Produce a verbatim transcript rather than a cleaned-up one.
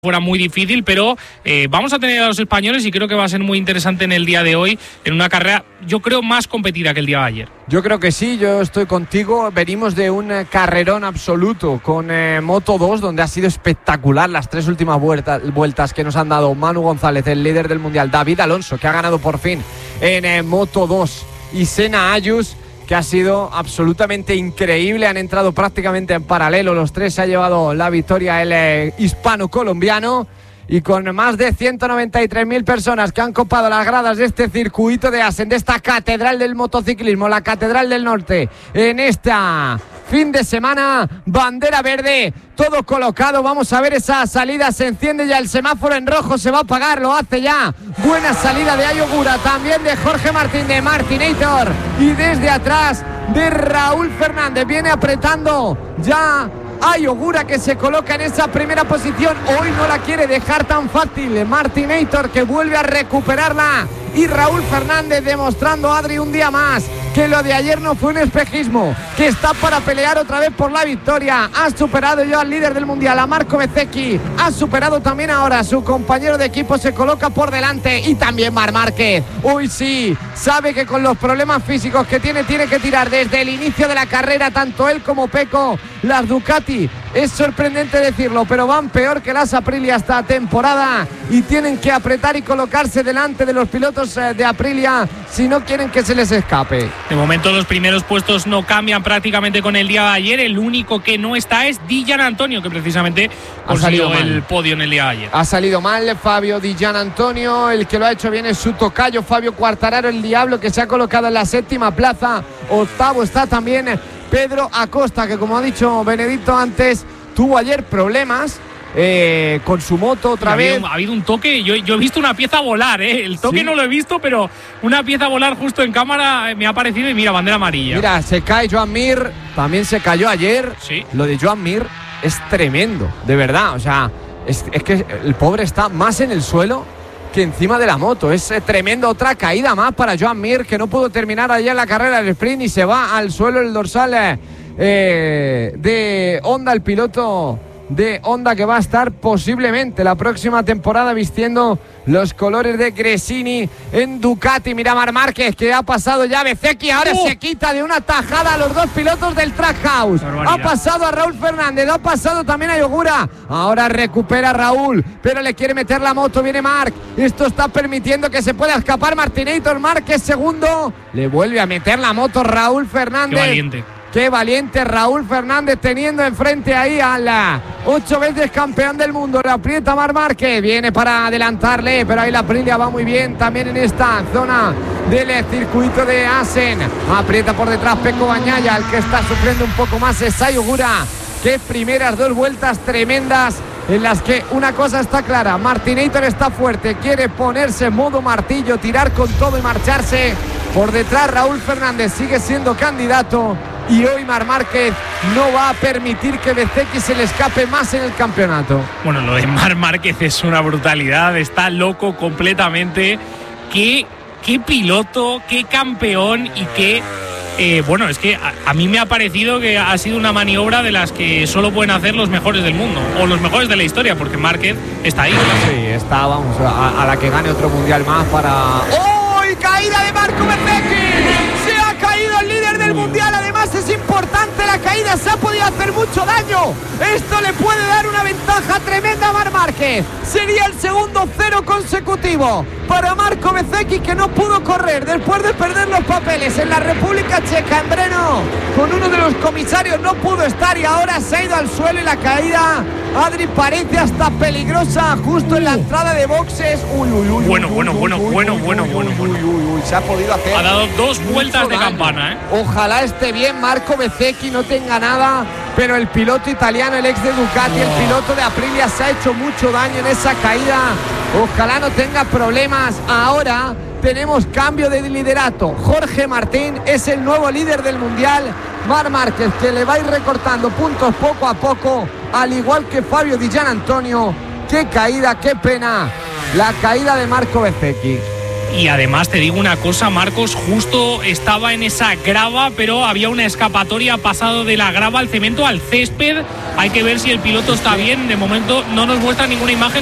fuera muy difícil, pero eh, vamos a tener a los españoles y creo que va a ser muy interesante en el día de hoy, en una carrera, yo creo, más competida que el día de ayer. Yo creo que sí, yo estoy contigo. Venimos de un carrerón absoluto con eh, Moto dos, donde ha sido espectacular las tres últimas vueltas, vueltas que nos han dado Manu González, el líder del Mundial, David Alonso, que ha ganado por fin en eh, Moto dos, y Senna Ayus, que ha sido absolutamente increíble. Han entrado prácticamente en paralelo los tres. Se ha llevado la victoria el eh, hispano-colombiano, y con más de ciento noventa y tres mil personas que han copado las gradas de este circuito de Assen, de esta catedral del motociclismo, la Catedral del Norte, en esta fin de semana, bandera verde, todo colocado. Vamos a ver esa salida, se enciende ya el semáforo en rojo, se va a apagar, lo hace ya. Buena salida de Ayo Ogura, también de Jorge Martín, de Martinator, y desde atrás de Raúl Fernández. Viene apretando ya Ayo Ogura, que se coloca en esa primera posición. Hoy no la quiere dejar tan fácil Martinator, que vuelve a recuperarla, y Raúl Fernández demostrando, Adri, un día más que lo de ayer no fue un espejismo, que está para pelear otra vez por la victoria. Ha superado ya al líder del mundial, a Marco Bezzecchi, ha superado también ahora a su compañero de equipo, se coloca por delante, y también Marc Márquez. Uy, sí, sabe que con los problemas físicos que tiene, tiene que tirar desde el inicio de la carrera, tanto él como Pecco. Las Ducati, es sorprendente decirlo, pero van peor que las Aprilia esta temporada, y tienen que apretar y colocarse delante de los pilotos de Aprilia si no quieren que se les escape. De momento los primeros puestos no cambian prácticamente con el día de ayer. El único que no está es Di Giannantonio, que precisamente consiguió el podio en el día de ayer. Ha salido mal Fabio Di Giannantonio. El que lo ha hecho bien es su tocayo Fabio Quartararo, el Diablo, que se ha colocado en la séptima plaza. Octavo está también Pedro Acosta, que, como ha dicho Benedicto antes, tuvo ayer problemas Eh, con su moto otra ha vez. Habido, ha habido un toque, yo, yo he visto una pieza volar, ¿eh? El toque ¿Sí? No lo he visto, pero una pieza volar justo en cámara me ha parecido, y mira, bandera amarilla. Mira, se cae Joan Mir, también se cayó ayer. Sí. Lo de Joan Mir es tremendo, de verdad, o sea, es, es que el pobre está más en el suelo que encima de la moto. Es eh, tremendo, otra caída más para Joan Mir, que no pudo terminar ayer la carrera del sprint y se va al suelo el dorsal eh, eh, de Honda, el piloto de Honda, que va a estar posiblemente la próxima temporada vistiendo los colores de Gresini en Ducati. Mira Marc Márquez, que ha pasado ya Bezzecchi, ahora uh. se quita de una tajada a los dos pilotos del Trackhouse. Ha pasado a Raúl Fernández, ha pasado también a Ayo Ogura, ahora recupera Raúl, pero le quiere meter la moto, viene Marc, esto está permitiendo que se pueda escapar Martinator. Márquez segundo, le vuelve a meter la moto Raúl Fernández. Qué valiente. Qué valiente Raúl Fernández, teniendo enfrente ahí a la ocho veces campeón del mundo. Le aprieta Marc Márquez, viene para adelantarle, pero ahí la Aprilia va muy bien también en esta zona del circuito de Assen. Aprieta por detrás Pecco Bagnaia, el que está sufriendo un poco más es Ayo Ogura. Qué primeras dos vueltas tremendas, en las que una cosa está clara: Martinator está fuerte, quiere ponerse en modo martillo, tirar con todo y marcharse. Por detrás Raúl Fernández sigue siendo candidato, y hoy Marc Márquez no va a permitir que Bezzecchi se le escape más en el campeonato. Bueno, lo de Marc Márquez es una brutalidad, está loco completamente. Qué, qué piloto, qué campeón, y qué… Eh, bueno, es que a, a mí me ha parecido que ha sido una maniobra de las que solo pueden hacer los mejores del mundo, o los mejores de la historia, porque Márquez está ahí, ¿no? Sí, está, vamos, a, a la que gane otro mundial más para… ¡Oh! Y caída de Marco Bezzecchi. Se ha caído el líder del mundial. Además es importante la caída, se ha podido hacer mucho daño. Esto le puede dar una ventaja tremenda a Marc Márquez. Sería el segundo cero consecutivo para Marco Bezzecchi, que no pudo correr después de perder los papeles en la República Checa, en Brno, con uno de los comisarios. No pudo estar y ahora se ha ido al suelo, y la caída, Adri, parece hasta peligrosa justo en la entrada de boxes. Uy, uy, uy, bueno, uy, bueno, uy, bueno, uy, bueno, uy, bueno, uy, bueno, uy, bueno. Uy, uy, uy, se ha podido hacer. Ha dado dos vueltas de daño. campana, ¿eh? Ojalá esté bien Marco Bezzecchi, no tenga nada, pero el piloto italiano, el ex de Ducati, oh. el piloto de Aprilia, se ha hecho mucho daño en esa caída. Ojalá no tenga problemas. Ahora tenemos cambio de liderato. Jorge Martín es el nuevo líder del mundial. Marc Márquez, que le va a ir recortando puntos poco a poco, al igual que Fabio Di Giannantonio. Qué caída, qué pena la caída de Marco Bezzecchi. Y además te digo una cosa, Marcos, justo estaba en esa grava, pero había una escapatoria, pasado de la grava al cemento, al césped. Hay que ver si el piloto está bien. De momento no nos muestra ninguna imagen